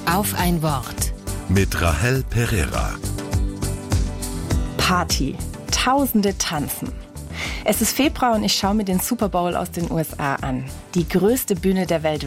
Auf ein Wort. Mit Rahel Pereira. Party. Tausende tanzen. Es ist Februar und ich schaue mir den Super Bowl aus den USA an. Die größte Bühne der Welt